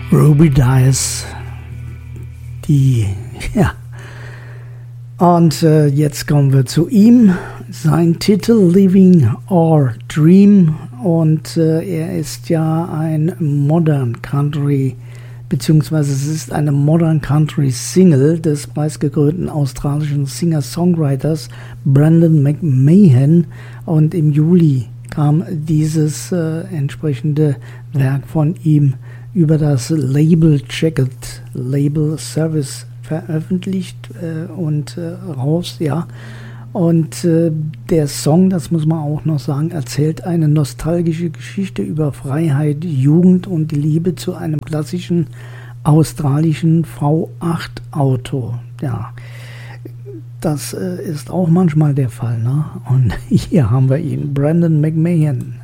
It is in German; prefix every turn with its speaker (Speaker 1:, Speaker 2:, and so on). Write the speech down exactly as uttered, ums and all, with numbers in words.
Speaker 1: Ruby Dice, die, ja. Und äh, jetzt kommen wir zu ihm. Sein Titel Living or Dream. Und äh, er ist ja ein Modern Country, beziehungsweise es ist eine Modern Country Single des preisgekrönten australischen Singer-Songwriters Brendan McMahon. Und im Juli kam dieses äh, entsprechende Werk von ihm über das Label Checked Label Service veröffentlicht äh, und äh, raus, ja. Und äh, der Song, das muss man auch noch sagen, erzählt eine nostalgische Geschichte über Freiheit, Jugend und die Liebe zu einem klassischen australischen V acht Auto. Ja, das äh, ist auch manchmal der Fall, ne? Und hier haben wir ihn, Brendan McMahon.